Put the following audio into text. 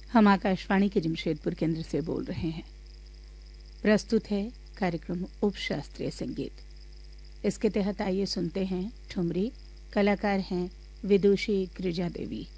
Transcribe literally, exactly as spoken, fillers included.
हम आकाशवाणी के जमशेदपुर केंद्र से बोल रहे हैं। प्रस्तुत है कार्यक्रम उपशास्त्रीय संगीत। इसके तहत आइए सुनते हैं ठुमरी। कलाकार हैं विदुषी गिरिजा देवी।